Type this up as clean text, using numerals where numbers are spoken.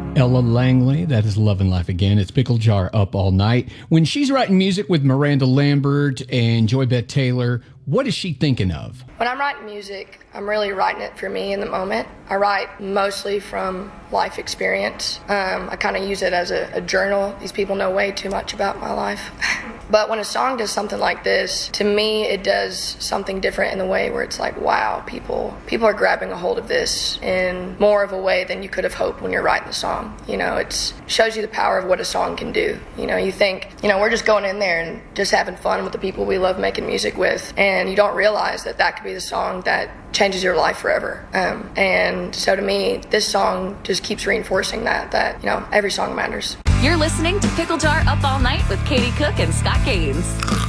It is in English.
Ella Langley, that is Love and Life Again. It's Pickle Jar Up All Night. When she's writing music with Miranda Lambert and Joy Beth Taylor, what is she thinking of? When I'm writing music, I'm really writing it for me in the moment. I write mostly from life experience. I kind of use it as a journal. These people know way too much about my life. But when a song does something like this, to me, it does something different in the way where it's like, wow, people are grabbing a hold of this in more of a way than you could have hoped when you're writing the song. You know, it shows you the power of what a song can do. You know, you think, we're just going in there and just having fun with the people we love making music with, and you don't realize that could be the song that changes your life forever. And so to me, this song just keeps reinforcing that every song matters. You're listening to Pickle Jar Up All Night with Katie Cook and Scott Gaines.